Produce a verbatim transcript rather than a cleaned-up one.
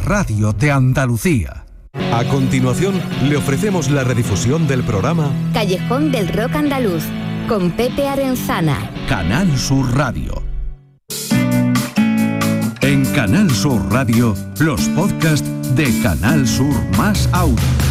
radio de Andalucía. A continuación, le ofrecemos la redifusión del programa Callejón del Rock Andaluz, con Pepe Arenzana. Canal Sur Radio. En Canal Sur Radio, los podcasts de Canal Sur más Audio.